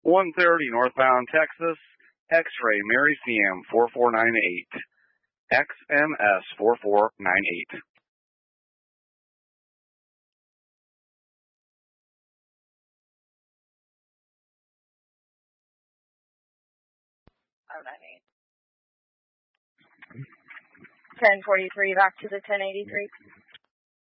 130 northbound Texas, X-ray Mary CM 4498, XMS 4498. Oh, 98. 1043 back to the 1083.